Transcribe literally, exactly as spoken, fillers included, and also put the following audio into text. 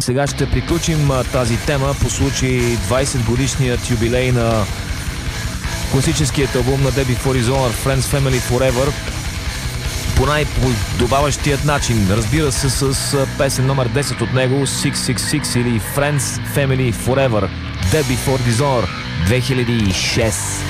сега ще приключим а, тази тема по случай двайсет годишният юбилей на класическият албум на Debbie For Dishonor Friends Family Forever по най-подобаващият начин. Разбира се, с песен номер десет от него, шест шест шест или Friends Family Forever, Debbie For Dishonor две хиляди и шеста.